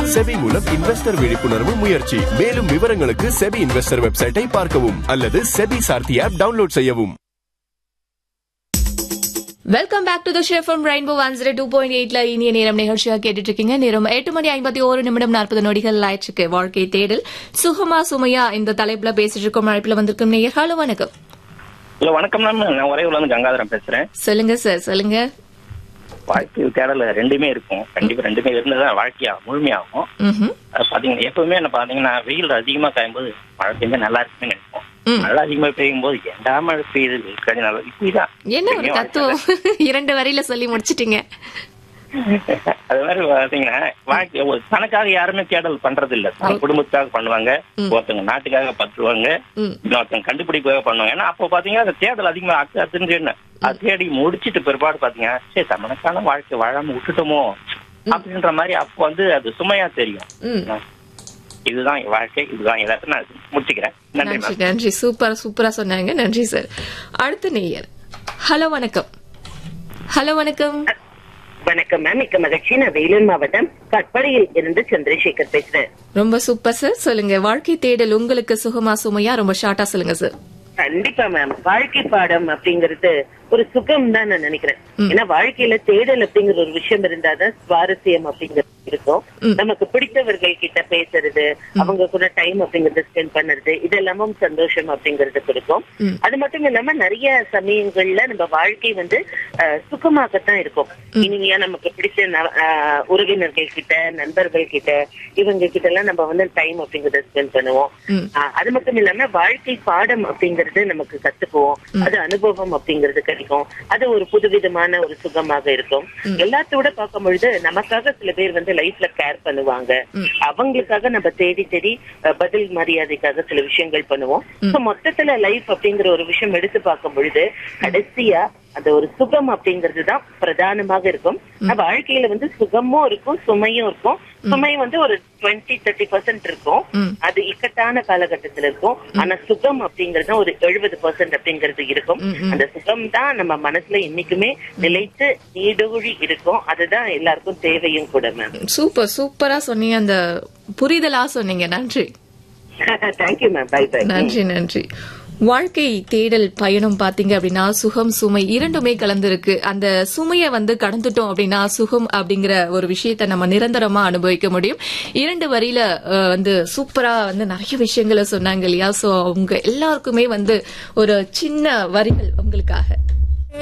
SEBI மூலம் investor விழிப்புணர்வு முயற்சி. மேலும் விவரங்களுக்கு செபி இன்வெஸ்டர் வெப்சைட்டை பார்க்கவும் அல்லது செபி சார்த்தி ஆப் டவுன்லோட் செய்யவும். Welcome back to the show from rainbow 102.8ல இனிய நேரம் நிகழ்ச்சியா கேட்டுட்டு இருக்கீங்க. நேரம் 8:51 40 நொடிகள் ஆயிடுச்சு. வாழ்க்கை தேடல் சுகமா சுமையா இந்த தலைப்புல பேசிட்டு இருக்கோம். அழைப்புல வந்திருக்கும் நேயர். ஹலோ, வணக்கம். ஹலோ, வணக்கம் மேம். நான் ஒரே ஊர்ல கங்காதரன் பேசுறேன். சொல்லுங்க சார், சொல்லுங்க. வாழ்க்கை தேடல் ரெண்டுமே இருக்கும். கண்டிப்பா ரெண்டுமே இருந்ததான் வாழ்க்கையா முழுமையாகும். பாத்தீங்கன்னா எப்பவுமே என்ன பாத்தீங்கன்னா வெயில் அதிகமா காயும்போது மழை பெய்ஞ்சா நல்லா இருக்குன்னு நினைப்போம். மழை அதிகமா பெய்யும் போது ஏண்டா மழை பெய்யுது நல்லா இப்படிதான். என்ன ஒரு தத்துவம் 2 வரியில சொல்லி முடிச்சிட்டீங்க. அது மாதிரி பாத்தீங்கன்னா வாழ்க்கை தனக்காக யாருமே தேடல் பண்றது இல்ல. குடும்பத்துக்காக பண்ணுவாங்க, ஒருத்தவங்க நாட்டுக்காக பற்றுவாங்க, இன்னொருத்தவங்க கண்டுபிடிப்பாக பண்ணுவாங்க. ஏன்னா அப்போ பாத்தீங்கன்னா அந்த தேடல் அதிகமா அத்துன்னு அது தேடி முடிச்சிட்டு பிற்பாடு பாத்தீங்கன்னா சரி தமனக்கான வாழ்க்கை வாழாம விட்டுட்டோமோ அப்படின்ற மாதிரி அப்போ அது சுமையா தெரியும். இதுதான் வாழ்க்கை, இதுதான் எல்லாத்தையும் நான் முடிச்சுக்கிறேன். நன்றி. நன்றி. சூப்பரா சொன்னாங்க. நன்றி சார். அடுத்த நேயர். ஹலோ, வணக்கம். ஹலோ, வணக்கம். வணக்கம் மேம். மிக்க மகிழ்ச்சி. நான் வேலூர் மாவட்டம் கட்படியில் இருந்து சந்திரசேகர் பேசுறேன். ரொம்ப சூப்பர் சார். சொல்லுங்க, வாழ்க்கை தேடல் உங்களுக்கு சுகமா சுமையா? ரொம்ப ஷார்ட்டா சொல்லுங்க சார். கண்டிப்பா மேம். வாழ்க்கை பாடம் அப்படிங்கறது ஒரு சுகம் தான் நான் நினைக்கிறேன். ஏன்னா வாழ்க்கையில தேடல் அப்படிங்கிற ஒரு விஷயம் இருந்தாதான் சுவாரஸ்யம் அப்படிங்கிறது இருக்கும். நமக்கு பிடித்தவர்கள் கிட்ட பேசுறது, அவங்க கூட டைம் அப்படிங்கறத ஸ்பெண்ட் பண்ணுறது, இதெல்லாமும் சந்தோஷம் அப்படிங்கறது கொடுக்கும். அது மட்டும் இல்லாம நிறைய சமயங்கள்ல நம்ம வாழ்க்கை சுகமாகத்தான் இருக்கும். இனிமையா நமக்கு பிடிச்ச உறவினர்கள் கிட்ட, நண்பர்கள் கிட்ட, இவங்க கிட்ட எல்லாம் நம்ம டைம் அப்படிங்கறத ஸ்பெண்ட் பண்ணுவோம். அது மட்டும் இல்லாம வாழ்க்கை பாடம் அப்படிங்கறது நமக்கு கத்துக்குவோம். அது அனுபவம் அப்படிங்கறது கிடைக்கும். அது ஒரு புதுவிதமான ஒரு சுகமாக இருக்கும். எல்லாத்தோட பார்க்கும் பொழுது நமக்காக சில பேர் லைஃப்ல கேர் பண்ணுவாங்க. அவங்களுக்காக நம்ம தேடி தேடி பதில் மரியாதைக்காக சில விஷயங்கள் பண்ணுவோம். மொத்தத்துல லைஃப் அப்படிங்கிற ஒரு விஷயம் எடுத்து பார்க்கும் பொழுது கடைசியா அந்த ஒரு சுகம் அப்படிங்கிறது தான் பிரதானமாக இருக்கும். வாழ்க்கையில சுகமும் இருக்கும், சுமையும் இருக்கும். சுமை ஒரு 20-30% இருக்கும். அது இக்கட்டான காலகட்டத்துல இருக்கும். ஆனா சுகம் அப்படிங்கறது ஒரு 70% அப்படிங்கிறது இருக்கும். அந்த சுகம் தான் நம்ம மனசுல என்னைக்குமே நிலைத்து நீடூழி இருக்கும். அதுதான் எல்லாருக்கும் தேவையும் கூட மேம். சூப்பரா சொன்னீங்க. அந்த புரிதலா சொன்னீங்க. நன்றி. Thank you ma'am. By by. நன்றி. வாழ்க்கை தேடல் பயணம் பாத்தீங்க அப்படின்னா சுகம் சுமை இரண்டுமே கலந்துருக்கு. அந்த சுமைய கடந்துட்டோம் அப்படின்னா சுகம் அப்படிங்கிற ஒரு விஷயத்த நம்ம நிரந்தரமா அனுபவிக்க முடியும். 2 வரியில சூப்பரா நிறைய விஷயங்களை சொன்னாங்க இல்லையா? சோ அவங்க எல்லாருக்குமே ஒரு சின்ன வரிகள் உங்களுக்காக.